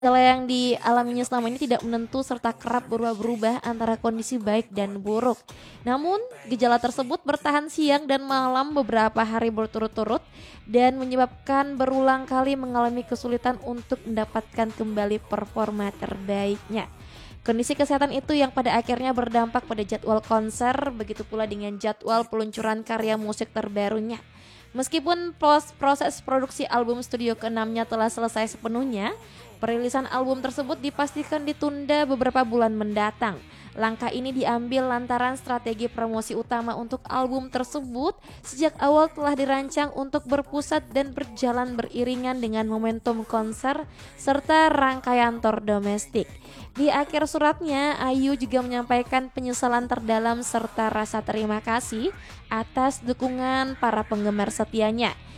Gejala yang dialaminya selama ini tidak menentu serta kerap berubah-berubah antara kondisi baik dan buruk. Namun, gejala tersebut bertahan siang dan malam beberapa hari berturut-turut dan menyebabkan berulang kali mengalami kesulitan untuk mendapatkan kembali performa terbaiknya. Kondisi kesehatan itu yang pada akhirnya berdampak pada jadwal konser, begitu pula dengan jadwal peluncuran karya musik terbarunya. Meskipun proses produksi album studio ke-6-nya telah selesai sepenuhnya, perilisan album tersebut dipastikan ditunda beberapa bulan mendatang. Langkah ini diambil lantaran strategi promosi utama untuk album tersebut sejak awal telah dirancang untuk berpusat dan berjalan beriringan dengan momentum konser serta rangkaian tour domestik. Di akhir suratnya, Ayu juga menyampaikan penyesalan terdalam serta rasa terima kasih atas dukungan para penggemar setianya.